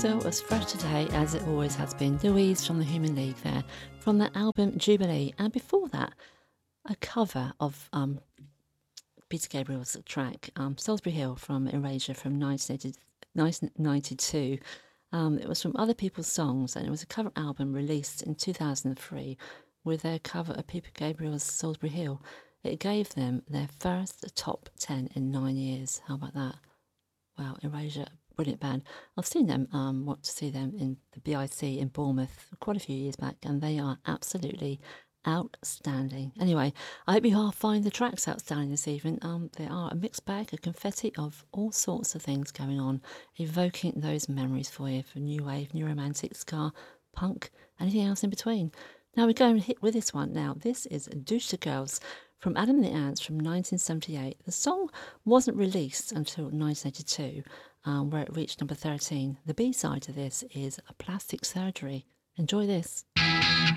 still as fresh today as it always has been. Louise from the Human League there, from the album Jubilee. And before that, a cover of Peter Gabriel's track, Salisbury Hill from Erasure from 1992. It was from other people's songs, and it was a cover album released in 2003 with their cover of Peter Gabriel's Salisbury Hill. It gave them their first top 10 in 9 years. How about that? Wow, Erasure, brilliant band. I've seen them, want to see them in the BIC in Bournemouth quite a few years back, and they are absolutely outstanding. Anyway, I hope you all find the tracks outstanding this evening. There are a mixed bag, a confetti of all sorts of things going on, evoking those memories for you, for new wave, new romantic, ska, punk, anything else in between. Now we're going to hit with this one now. This is Douche the Girls from Adam and the Ants from 1978. The song wasn't released until 1982, where it reached number 13. The B-side to this is A Plastic Surgery. Enjoy this.